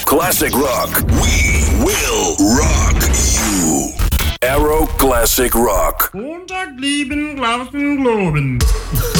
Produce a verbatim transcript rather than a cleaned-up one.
Classic Rock. We will rock you. Arrow Classic Rock. Montag, lieben, Glauben, Globen.